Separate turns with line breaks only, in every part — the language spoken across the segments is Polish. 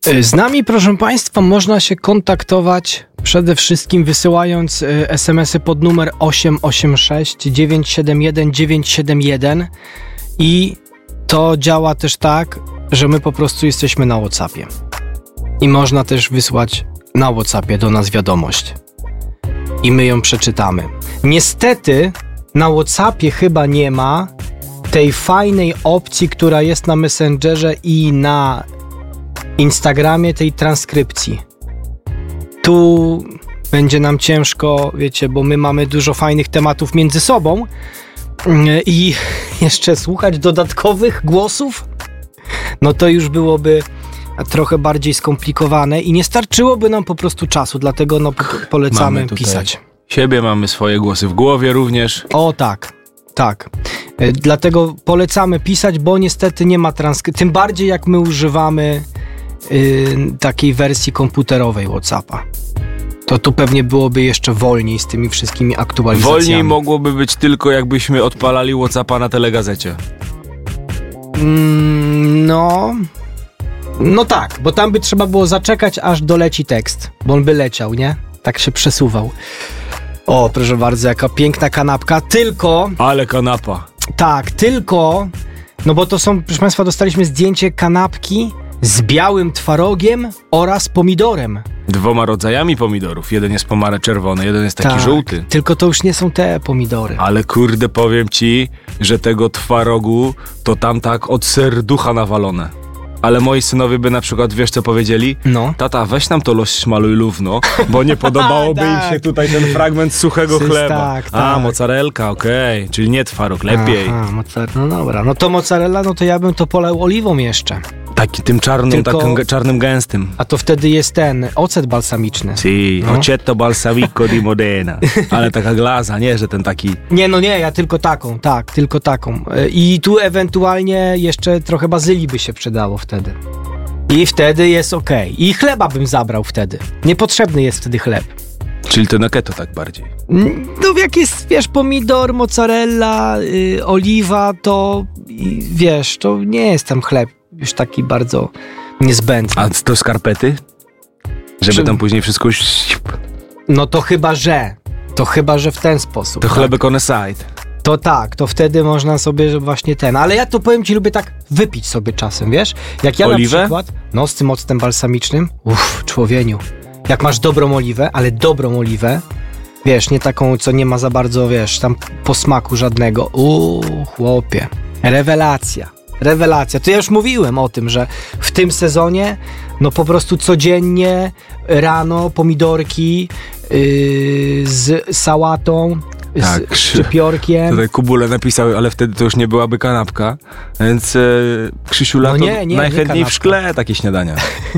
Z nami, proszę Państwa, można się kontaktować przede wszystkim wysyłając SMS-y pod numer 886 971 971 i to działa też tak, że my po prostu jesteśmy na WhatsAppie i można też wysłać na WhatsAppie do nas wiadomość i my ją przeczytamy. Niestety na WhatsAppie chyba nie ma tej fajnej opcji, która jest na Messengerze i na Instagramie, tej transkrypcji. Tu będzie nam ciężko, wiecie, bo my mamy dużo fajnych tematów między sobą i jeszcze słuchać dodatkowych głosów, no to już byłoby trochę bardziej skomplikowane i nie starczyłoby nam po prostu czasu, dlatego polecamy pisać.
Siebie mamy swoje głosy w głowie również.
O tak, tak. Dlatego polecamy pisać, bo niestety nie ma transkrypcji. Tym bardziej jak my używamy takiej wersji komputerowej WhatsAppa. To tu pewnie byłoby jeszcze wolniej z tymi wszystkimi aktualizacjami.
Wolniej mogłoby być tylko jakbyśmy odpalali WhatsAppa na telegazecie.
No tak, bo tam by trzeba było zaczekać, aż doleci tekst, bo on by leciał, nie? Tak się przesuwał. O, proszę bardzo, jaka piękna kanapka, tylko...
Ale kanapa.
Tak, tylko... No bo to są, proszę Państwa, dostaliśmy zdjęcie kanapki z białym twarogiem oraz pomidorem.
2 rodzajami pomidorów. Jeden jest pomaraczerwony, jeden jest taki żółty.
Tylko to już nie są te pomidory.
Ale kurde, powiem ci, że tego twarogu to tam tak od serducha nawalone. Ale moi synowie by na przykład, wiesz co powiedzieli?
No.
Tata, weź nam to szmaluj lówno, bo nie podobałoby im się tutaj ten fragment suchego chleba. Tak. Mozzarelka, okej. Czyli nie twaróg, lepiej.
No dobra. No to mozzarella, no to ja bym to polał oliwą jeszcze.
Taki tym czarnym gęstym.
A to wtedy jest ten ocet balsamiczny.
Si, aceto balsamico di Modena. Ale taka glaza, nie, że ten taki...
Nie, ja tylko taką, tylko taką. I tu ewentualnie jeszcze trochę bazylii by się przydało wtedy. I wtedy jest okej. I chleba bym zabrał wtedy. Niepotrzebny jest wtedy chleb.
Czyli to na keto tak bardziej.
No jak jest, wiesz, pomidor, mozzarella, oliwa, to wiesz, to nie jest tam chleb już taki bardzo niezbędny.
A to skarpety? Żeby tam później wszystko...
No to chyba, że w ten sposób.
To chlebek on a side.
To tak, to wtedy można sobie właśnie ale ja to powiem ci, lubię tak wypić sobie czasem, wiesz? Jak ja
Oliwę?
Na przykład, z tym octem balsamicznym, człowieniu. Jak masz dobrą oliwę, ale dobrą oliwę, wiesz, nie taką, co nie ma za bardzo, wiesz, tam posmaku żadnego. Chłopie, rewelacja. To ja już mówiłem o tym, że w tym sezonie no po prostu codziennie rano pomidorki z sałatą, z szczypiorkiem.
Tutaj Kubule napisał, ale wtedy to już nie byłaby kanapka, więc Krzysiula najchętniej w szkle takie śniadania.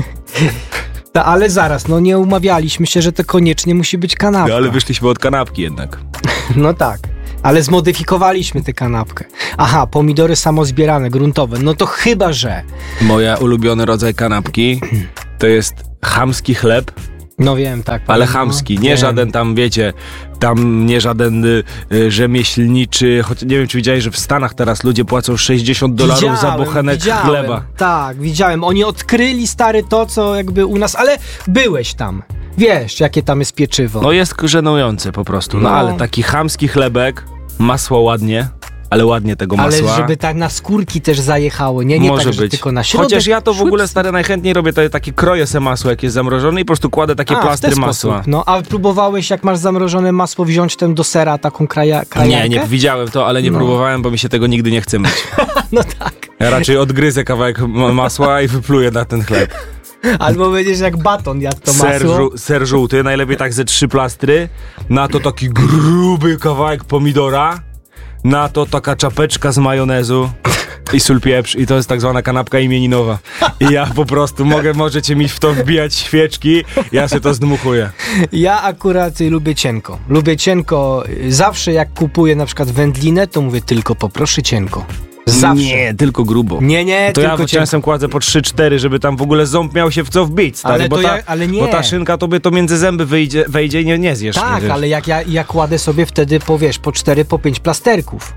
Ale zaraz, nie umawialiśmy się, że to koniecznie musi być kanapka.
No, ale wyszliśmy od kanapki jednak.
No tak. Ale zmodyfikowaliśmy tę kanapkę. Aha, pomidory samozbierane, gruntowe. No to chyba, że...
Moja ulubiony rodzaj kanapki to jest chamski chleb.
No wiem, tak.
Ale chamski, nie żaden tam, wiecie, nie żaden rzemieślniczy, choć nie wiem, czy widziałeś, że w Stanach teraz ludzie płacą $60 za bochenek chleba.
Tak, widziałem. Oni odkryli, stary, to, co jakby u nas, ale byłeś tam. Wiesz, jakie tam jest pieczywo.
No jest żenujące po prostu, ale taki chamski chlebek, masło ładnie, ale ładnie tego masła.
Ale żeby tak na skórki też zajechało, nie
może
tak, że
być.
tylko na środek.
Chociaż ja to w ogóle, stary, najchętniej robię takie kroję se masło, jak jest zamrożone i po prostu kładę takie plastry masła.
No, a próbowałeś, jak masz zamrożone masło, wziąć do sera taką krajankę?
Nie widziałem to, ale nie próbowałem, bo mi się tego nigdy nie chce myć.
No tak.
Ja raczej odgryzę kawałek masła i wypluję na ten chleb.
Albo będziesz jak baton jadł to masło.
Ser żółty, najlepiej tak ze 3 plastry, na to taki gruby kawałek pomidora, na to taka czapeczka z majonezu i sól, pieprz i to jest tak zwana kanapka imieninowa. I ja po prostu możecie mi w to wbijać świeczki, ja sobie to zdmuchuję.
Ja akurat lubię cienko. Zawsze jak kupuję na przykład wędlinę, to mówię tylko poproszę cienko. Zawsze.
Nie, tylko grubo.
Nie,
to
tylko
ja czasem kładzę po 3-4, żeby tam w ogóle ząb miał się w co wbić, stary,
ale nie.
Bo ta szynka tobie to między zęby wejdzie i nie zjesz.
Tak, ale jak ja kładę sobie wtedy po 4, po 5 plasterków.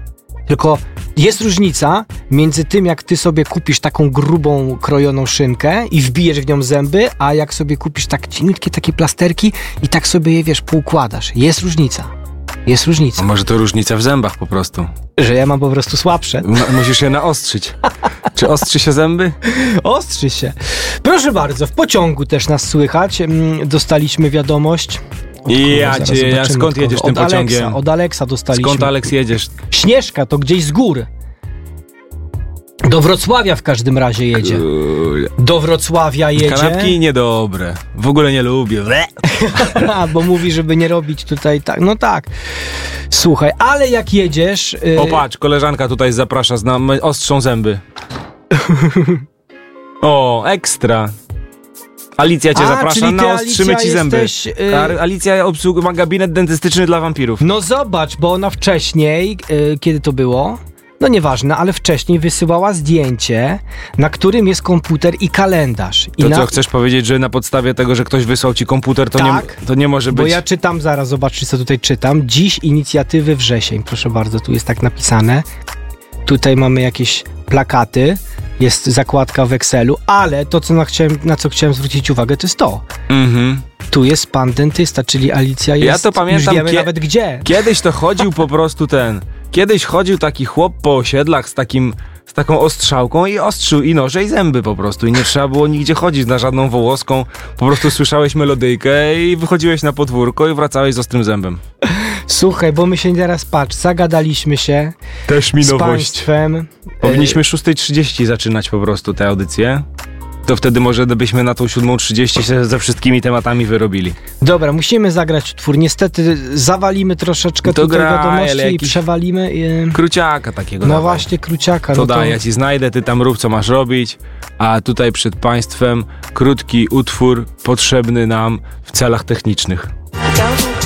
Tylko jest różnica między tym, jak ty sobie kupisz taką grubą, krojoną szynkę i wbijesz w nią zęby, a jak sobie kupisz tak cieniutkie takie plasterki i tak sobie je, wiesz, poukładasz. Jest różnica. Jest różnica.
A może to różnica w zębach po prostu?
Że ja mam po prostu słabsze.
Musisz je naostrzyć. Czy ostrzy się zęby?
Ostrzy się. Proszę bardzo, w pociągu też nas słychać. Dostaliśmy wiadomość.
Skąd jedziesz tym pociągiem?
Od Aleksa dostaliśmy.
Skąd, Aleks, jedziesz?
Śnieżka, to gdzieś z gór. Do Wrocławia w każdym razie jedzie. Do Wrocławia jedzie.
Kanapki niedobre. W ogóle nie lubię.
Bo mówi, żeby nie robić tutaj tak. No tak. Słuchaj, ale jak jedziesz...
O, patrz, koleżanka tutaj zaprasza, ostrzą zęby. O, ekstra. Alicja cię zaprasza, naostrzymy ci zęby. Jesteś, Alicja ma gabinet dentystyczny dla wampirów.
No zobacz, bo ona wcześniej, kiedy to było? No nieważne, ale wcześniej wysyłała zdjęcie, na którym jest komputer i kalendarz.
Co, chcesz powiedzieć, że na podstawie tego, że ktoś wysłał ci komputer, to nie może być...
Bo ja czytam zaraz, zobaczcie co tutaj czytam. Dziś inicjatywy wrzesień, proszę bardzo, tu jest tak napisane. Tutaj mamy jakieś plakaty, jest zakładka w Excelu, ale to, na co chciałem zwrócić uwagę, to jest to. Tu jest pan dentysta, czyli Alicja jest...
Ja to pamiętam,
już wiemy nawet gdzie.
Kiedyś to chodził po prostu Kiedyś chodził taki chłop po osiedlach z taką ostrzałką i ostrzył i noże i zęby po prostu. I nie trzeba było nigdzie chodzić na żadną wołoską. Po prostu słyszałeś melodyjkę i wychodziłeś na podwórko i wracałeś z ostrym zębem.
Słuchaj, bo my się teraz, zagadaliśmy się
też mi
z
nowość.
państwem.
Powinniśmy 6:30 zaczynać po prostu tę audycję. To wtedy może byśmy na tą 7:30 się ze wszystkimi tematami wyrobili.
Dobra, musimy zagrać utwór. Niestety zawalimy troszeczkę tutaj wiadomości i przewalimy.
Kruciaka takiego.
No właśnie, kruciaka.
To daj, ja ci znajdę, ty tam rób co masz robić, a tutaj przed państwem krótki utwór potrzebny nam w celach technicznych.